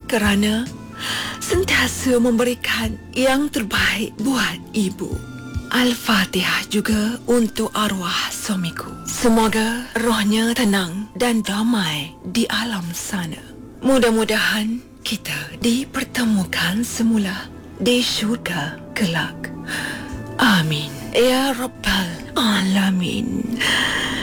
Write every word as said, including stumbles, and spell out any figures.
kerana sentiasa memberikan yang terbaik buat ibu. Al-Fatihah juga untuk arwah suamiku. Semoga rohnya tenang dan damai di alam sana. Mudah-mudahan kita dipertemukan semula di syurga kelak. Amin. Ya Rabbal Alamin.